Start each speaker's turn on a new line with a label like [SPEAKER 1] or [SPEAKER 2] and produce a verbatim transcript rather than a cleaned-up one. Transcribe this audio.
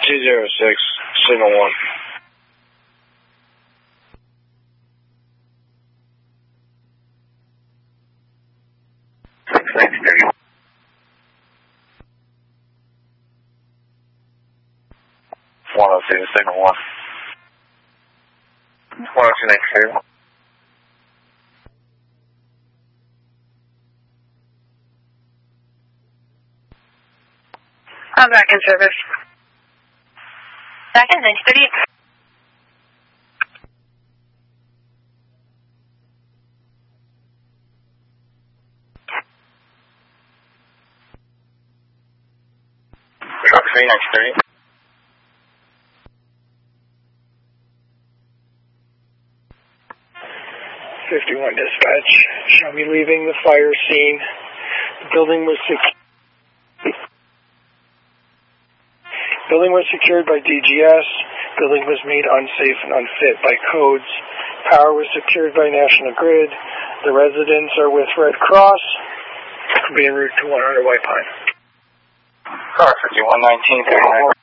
[SPEAKER 1] two zero six, signal one. one oh two, signal one. one oh two, ninety-two.
[SPEAKER 2] I'm back in service. Back in ninety thirty.
[SPEAKER 1] Truck three, ninety thirty.
[SPEAKER 3] fifty-one dispatch. Show me leaving the fire scene. The building was secured. Building was secured by D G S. Building was made unsafe and unfit by codes. Power was secured by National Grid. The residents are with Red Cross. Be en route to one hundred White Pine.
[SPEAKER 1] Car fifty-one nineteen, thirty-nine.